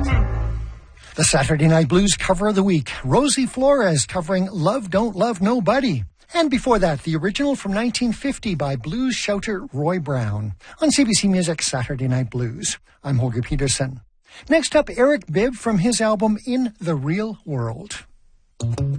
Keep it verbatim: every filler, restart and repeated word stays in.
The Saturday Night Blues cover of the week, Rosie Flores covering Love Don't Love Nobody. And before that, the original from nineteen fifty by blues shouter Roy Brown on C B C Music Saturday Night Blues. I'm Holger Peterson. Next up, Eric Bibb from his album In the Real World.